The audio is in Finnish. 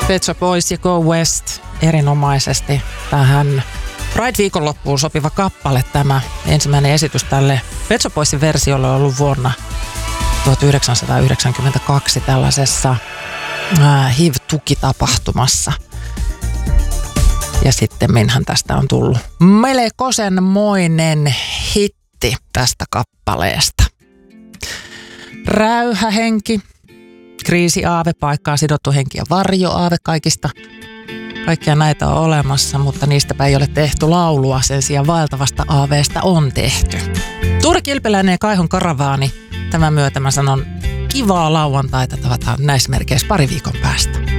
Pet Shop Boys ja Go West erinomaisesti tähän Pride-viikonloppuun sopiva kappale. Tämä ensimmäinen esitys tälle Pet Shop Boysin versiolle on ollut vuonna 1992 tällaisessa HIV-tukitapahtumassa. Ja sitten minhän tästä on tullut melkoisenmoinen hitti tästä kappaleesta. Räyhähenki, kriisiaave, paikkaan sidottu henki ja varjoaave Kaikkia näitä on olemassa, mutta niistäpä ei ole tehty laulua. Sen sijaan vaeltavasta aaveesta on tehty. Tuure Kilpeläinen ja Kaihon Karavaani. Tämän myötä mä sanon kivaa lauantaita. Tavataan näissä merkeissä pari viikon päästä.